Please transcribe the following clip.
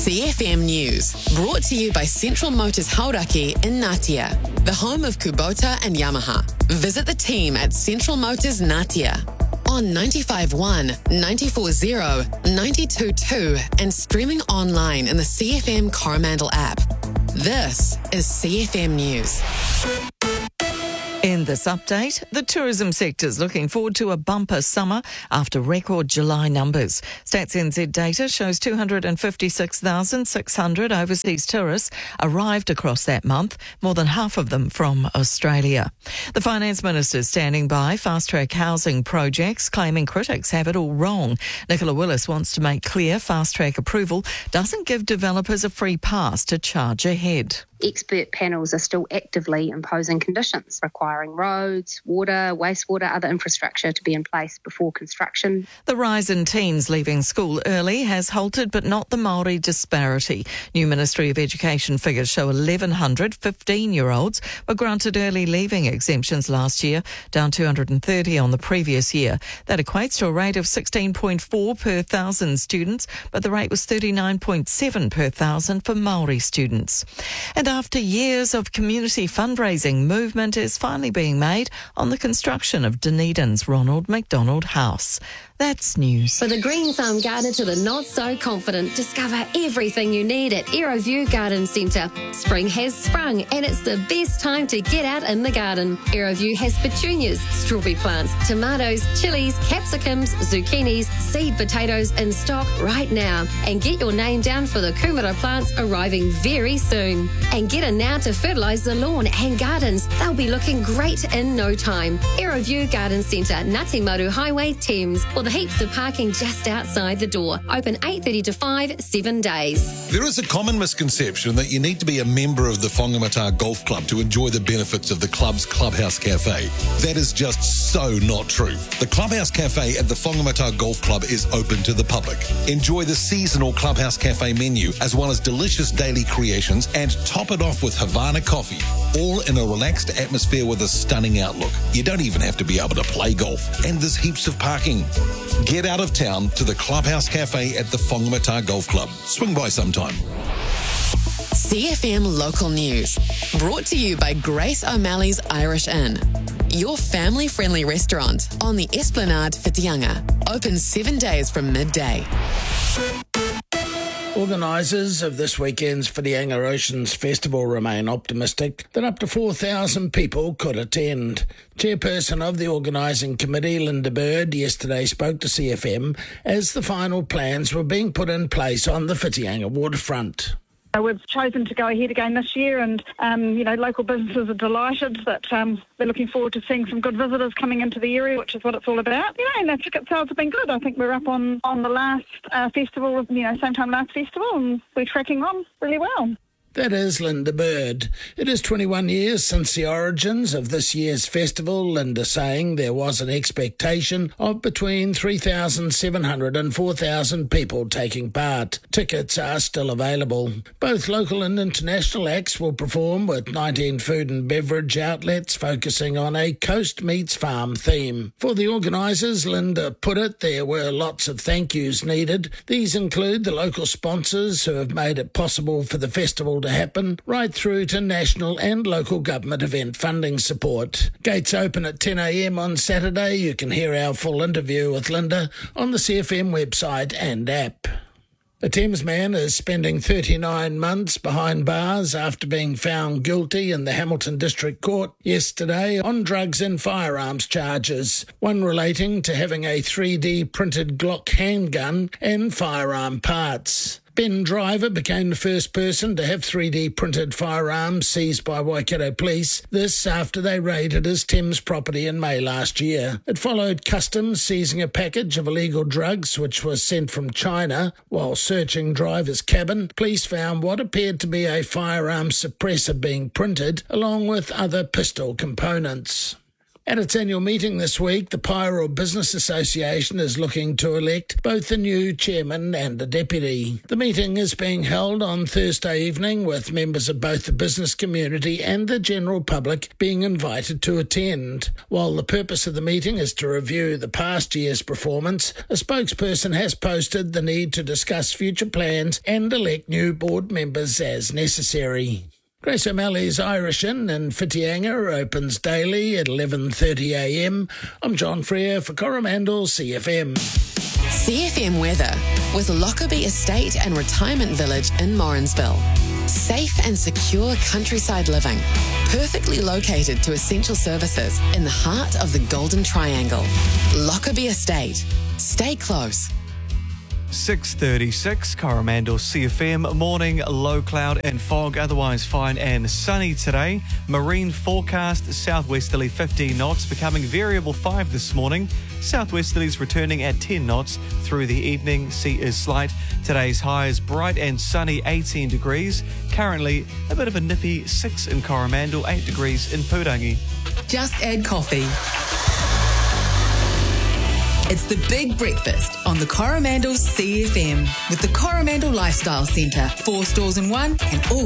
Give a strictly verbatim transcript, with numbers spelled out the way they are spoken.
C F M News, brought to you by Central Motors Hauraki in Ngatea, the home of Kubota and Yamaha. Visit the team at Central Motors Ngatea on ninety-five point one, ninety-four point zero, ninety-two point two and streaming online in the C F M Coromandel app. This is C F M News. In this update, the tourism sector's looking forward to a bumper summer after record July numbers. Stats N Z data shows two hundred fifty-six thousand six hundred overseas tourists arrived across that month, more than half of them from Australia. The Finance Minister's standing by fast-track housing projects, claiming critics have it all wrong. Nicola Willis wants to make clear fast-track approval doesn't give developers a free pass to charge ahead. Expert panels are still actively imposing conditions requiring roads, water, wastewater, other infrastructure to be in place before construction. The rise in teens leaving school early has halted, but not the Māori disparity. New Ministry of Education figures show eleven hundred fifteen-year-olds were granted early leaving exemptions last year, down two hundred thirty on the previous year. That equates to a rate of sixteen point four per thousand students, but the rate was thirty-nine point seven per thousand for Māori students. And after years of community fundraising, movement is finally being made on the construction of Dunedin's Ronald McDonald House. That's news. For the green thumb gardener to the not so confident, discover everything you need at Aeroview Garden Centre. Spring has sprung and it's the best time to get out in the garden. Aeroview has petunias, strawberry plants, tomatoes, chilies, capsicums, zucchinis, seed potatoes in stock right now. And get your name down for the kumara plants arriving very soon. And get in now to fertilise the lawn and gardens. They'll be looking great in no time. Aeroview Garden Centre, Ngati Maru Highway, Thames. Or the heaps of parking just outside the door. Open eight thirty to five, seven days. There is a common misconception that you need to be a member of the Whangamata Golf Club to enjoy the benefits of the club's Clubhouse Cafe. That is just so not true. The Clubhouse Cafe at the Whangamata Golf Club is open to the public. Enjoy the seasonal Clubhouse Cafe menu as well as delicious daily creations and top it off with Havana coffee, all in a relaxed atmosphere with a stunning outlook. You don't even have to be able to play golf, and there's heaps of parking. Get out of town to the Clubhouse Cafe at the Whangamata Golf Club. Swing by sometime. C F M Local News, brought to you by Grace O'Malley's Irish Inn, your family-friendly restaurant on the Esplanade Whitianga, open seven days from midday. Organisers of this weekend's Whitianga Oceans Festival remain optimistic that up to four thousand people could attend. Chairperson of the organising committee, Linda Bird, yesterday spoke to C F M as the final plans were being put in place on the Whitianga waterfront. We've chosen to go ahead again this year, and um, you know, local businesses are delighted that um, they're looking forward to seeing some good visitors coming into the area, which is what it's all about. You know, and the ticket sales have been good. I think we're up on, on the last uh, festival, you know, same time last festival, and we're tracking on really well. That is Linda Bird. It is twenty-one years since the origins of this year's festival, Linda saying there was an expectation of between three thousand seven hundred and four thousand people taking part. Tickets are still available. Both local and international acts will perform with nineteen food and beverage outlets focusing on a Coast Meets Farm theme. For the organisers, Linda put it, there were lots of thank yous needed. These include the local sponsors who have made it possible for the festival to happen, right through to national and local government event funding support. Gates open at ten a.m. on Saturday. You can hear our full interview with Linda on the C F M website and app. A Thames man is spending thirty-nine months behind bars after being found guilty in the Hamilton District Court yesterday on drugs and firearms charges, one relating to having a three D printed Glock handgun and firearm parts. Ben Driver became the first person to have three D printed firearms seized by Waikato police, this after they raided his Thames property in May last year. It followed Customs seizing a package of illegal drugs which was sent from China. While searching Driver's cabin, police found what appeared to be a firearm suppressor being printed, along with other pistol components. At its annual meeting this week, the Pyro Business Association is looking to elect both the new chairman and a deputy. The meeting is being held on Thursday evening with members of both the business community and the general public being invited to attend. While the purpose of the meeting is to review the past year's performance, a spokesperson has posted the need to discuss future plans and elect new board members as necessary. Grace O'Malley's Irish Inn in Whitianga opens daily at eleven thirty a m. I'm John Freer for Coromandel C F M. C F M weather with Lockerbie Estate and Retirement Village in Morrinsville. Safe and secure countryside living, perfectly located to essential services in the heart of the Golden Triangle. Lockerbie Estate. Stay close. six thirty-six, Coromandel C F M. Morning, low cloud and fog, otherwise fine and sunny today. Marine forecast, southwesterly fifteen knots, becoming variable five this morning. Southwesterlies returning at ten knots through the evening. Sea is slight. Today's high is bright and sunny, eighteen degrees. Currently, a bit of a nippy six in Coromandel, eight degrees in Purangi. Just add coffee. It's the Big Breakfast on the Coromandel C F M with the Coromandel Lifestyle Centre. Four stores in one and all